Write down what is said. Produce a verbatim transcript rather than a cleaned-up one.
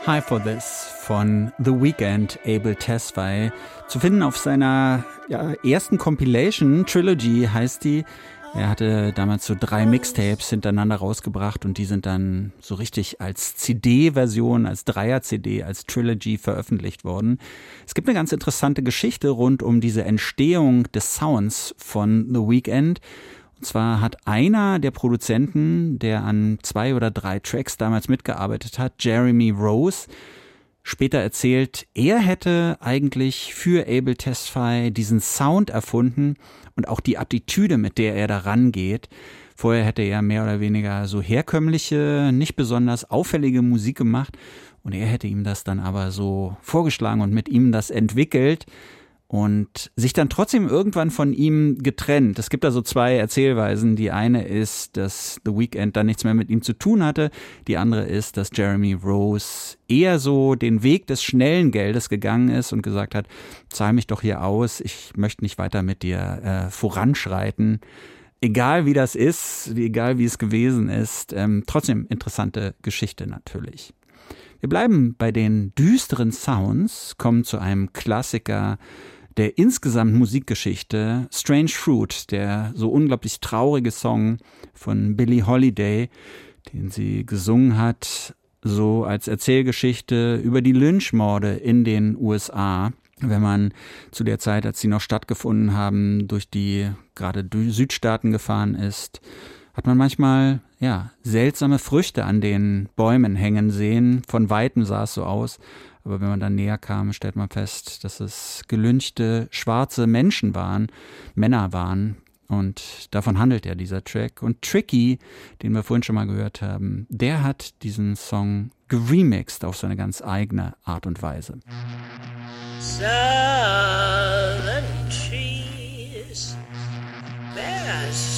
High for This von The Weeknd, Abel Tesfaye, zu finden auf seiner ja, ersten Compilation, Trilogy heißt die. Er hatte damals so drei Mixtapes hintereinander rausgebracht und die sind dann so richtig als C D-Version, als Dreier-C D, als Trilogy veröffentlicht worden. Es gibt eine ganz interessante Geschichte rund um diese Entstehung des Sounds von The Weeknd. Und zwar hat einer der Produzenten, der an zwei oder drei Tracks damals mitgearbeitet hat, Jeremy Rose, später erzählt, er hätte eigentlich für Abel Tesfaye diesen Sound erfunden und auch die Attitüde, mit der er da rangeht. Vorher hätte er mehr oder weniger so herkömmliche, nicht besonders auffällige Musik gemacht und er hätte ihm das dann aber so vorgeschlagen und mit ihm das entwickelt. Und sich dann trotzdem irgendwann von ihm getrennt. Es gibt da so zwei Erzählweisen. Die eine ist, dass The Weeknd dann nichts mehr mit ihm zu tun hatte. Die andere ist, dass Jeremy Rose eher so den Weg des schnellen Geldes gegangen ist und gesagt hat, zahl mich doch hier aus, ich möchte nicht weiter mit dir äh, voranschreiten. Egal wie das ist, egal wie es gewesen ist, ähm, trotzdem interessante Geschichte natürlich. Wir bleiben bei den düsteren Sounds, kommen zu einem Klassiker der insgesamt Musikgeschichte, Strange Fruit, der so unglaublich traurige Song von Billie Holiday, den sie gesungen hat, so als Erzählgeschichte über die Lynchmorde in den U S A. Wenn man zu der Zeit, als sie noch stattgefunden haben, durch die gerade Südstaaten gefahren ist, hat man manchmal ja seltsame Früchte an den Bäumen hängen sehen. Von Weitem sah es so aus. Aber wenn man dann näher kam, stellt man fest, dass es gelynchte schwarze Menschen waren, Männer waren. Und davon handelt ja dieser Track. Und Tricky, den wir vorhin schon mal gehört haben, der hat diesen Song geremixed auf seine ganz eigene Art und Weise. Southern trees bear